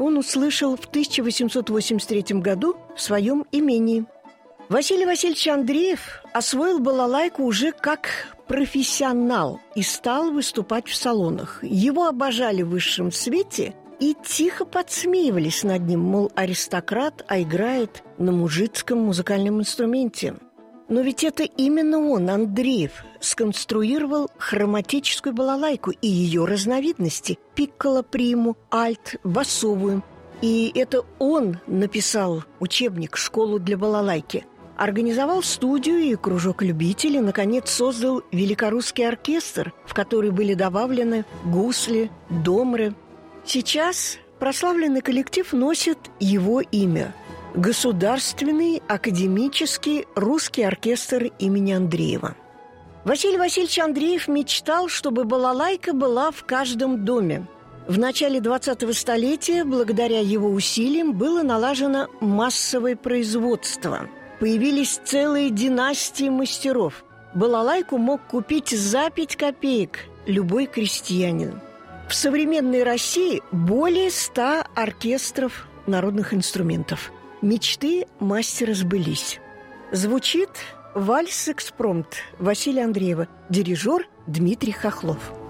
он услышал в 1883 году в своем имении. Василий Васильевич Андреев освоил балалайку уже как профессионал и стал выступать в салонах. Его обожали в высшем свете и тихо подсмеивались над ним, мол, аристократ, а играет на мужицком музыкальном инструменте. Но ведь это именно он, Андреев, сконструировал хроматическую балалайку и ее разновидности – пикколо, приму, альт, басовую. И это он написал учебник «Школу для балалайки», организовал студию и кружок любителей, наконец создал великорусский оркестр, в который были добавлены гусли, домры. Сейчас прославленный коллектив носит его имя – Государственный академический русский оркестр имени Андреева. Василий Васильевич Андреев мечтал, чтобы балалайка была в каждом доме. В начале 20-го столетия, благодаря его усилиям, было налажено массовое производство. Появились целые династии мастеров. Балалайку мог купить за 5 копеек любой крестьянин. В современной России более 100 оркестров народных инструментов. Мечты мастера сбылись. Звучит вальс-экспромт Василия Андреева, дирижер Дмитрий Хохлов.